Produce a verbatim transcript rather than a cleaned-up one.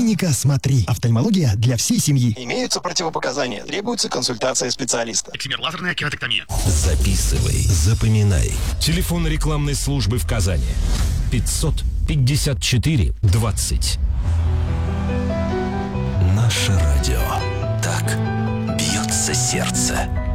Клиника «Смотри». Офтальмология для всей семьи. Имеются противопоказания. Требуется консультация специалиста. Эксимер лазерная кератоктомия. Записывай, запоминай. Телефон рекламной службы в Казани. пятьсот пятьдесят четыре двадцать. Наше радио. Так бьется сердце.